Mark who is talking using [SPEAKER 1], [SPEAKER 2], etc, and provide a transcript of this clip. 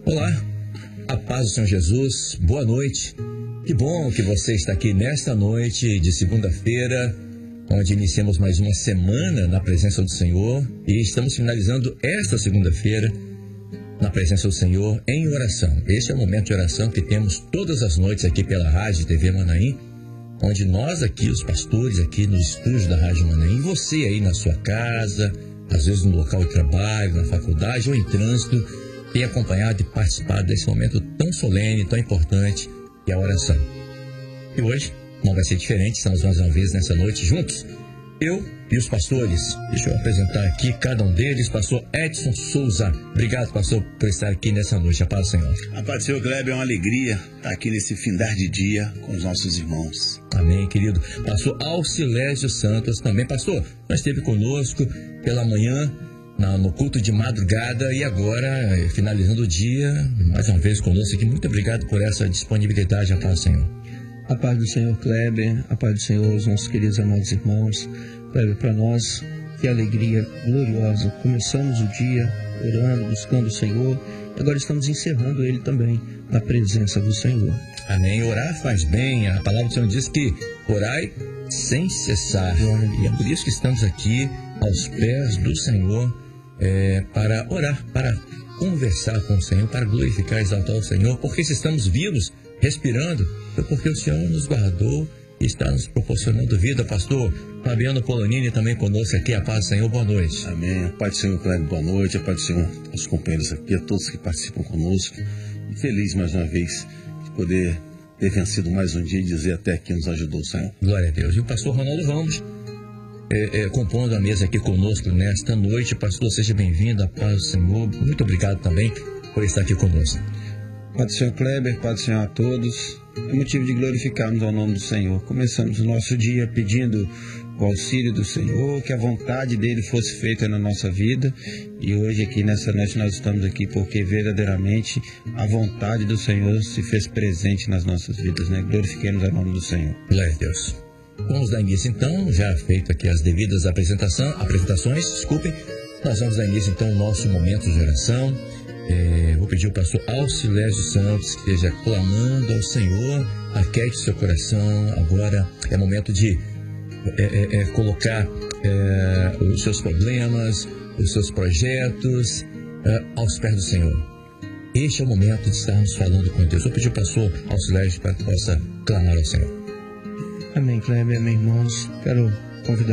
[SPEAKER 1] Olá, a paz do Senhor Jesus, boa noite. Que bom que você está aqui nesta noite de segunda-feira, onde iniciamos mais uma semana na presença do Senhor e estamos finalizando esta segunda-feira na presença do Senhor em oração. Este é o momento de oração que temos todas as noites aqui pela Rádio TV Manaim, onde nós aqui, os pastores aqui no estúdio da Rádio Manaim, você aí na sua casa, às vezes no local de trabalho, na faculdade ou em trânsito, tem acompanhado e participado desse momento tão solene, tão importante, que é a oração. E hoje não vai ser diferente, estamos mais uma vez nessa noite juntos, eu e os pastores. Deixa eu apresentar aqui cada um deles. Pastor Edson Souza, obrigado, pastor, por estar aqui nessa noite. A paz do Senhor.
[SPEAKER 2] A paz do Senhor, Kleber, é uma alegria estar aqui nesse findar de dia com os nossos irmãos.
[SPEAKER 1] Amém, querido. Pastor Alcilésio Santos também. Pastor, nós esteve conosco pela manhã no culto de madrugada e agora, finalizando o dia, mais uma vez conosco aqui. Muito obrigado por essa disponibilidade. A paz do Senhor.
[SPEAKER 3] A paz do Senhor, Kleber, a paz do Senhor, os nossos queridos amados irmãos. Kleber, para nós, que alegria gloriosa. Começamos o dia orando, buscando o Senhor, e agora estamos encerrando ele também na presença do Senhor.
[SPEAKER 1] Amém. Orar faz bem. A palavra do Senhor diz que orai sem cessar. E é por isso que estamos aqui aos pés do Senhor para orar, para conversar com o Senhor, para glorificar e exaltar o Senhor, porque se estamos vivos, respirando, foi porque o Senhor nos guardou e está nos proporcionando vida. Pastor Fabiano Polonini também conosco aqui. A paz do Senhor, boa noite.
[SPEAKER 2] Amém. A paz do Senhor, Kleber, boa noite. A paz do Senhor aos companheiros aqui, a todos que participam conosco. E feliz mais uma vez de poder ter vencido mais um dia e dizer até que nos ajudou o Senhor.
[SPEAKER 1] Glória a Deus. E o pastor Ronaldo Ramos compondo a mesa aqui conosco nesta noite. Pastor, seja bem-vindo. A paz do Senhor. Muito obrigado também por estar aqui conosco.
[SPEAKER 3] Paz do Senhor, Kleber, paz do Senhor a todos. É motivo de glorificarmos ao nome do Senhor. Começamos o nosso dia pedindo o auxílio do Senhor, que a vontade dele fosse feita na nossa vida. E hoje aqui nessa noite nós estamos aqui porque verdadeiramente a vontade do Senhor se fez presente nas nossas vidas, né? Glorifiquemos ao nome do Senhor.
[SPEAKER 1] Glória a Deus. Vamos dar início então, já feito aqui as devidas apresentações, nós vamos dar início então ao nosso momento de oração. Vou pedir ao pastor Alcilésio Santos que esteja clamando ao Senhor, aquete seu coração. Agora é momento de colocar os seus problemas, os seus projetos aos pés do Senhor. Este é o momento de estarmos falando com Deus. Vou pedir ao pastor Alcilésio para que possa clamar ao Senhor.
[SPEAKER 3] Amém, Kleber, amém, irmãos. Quero convidar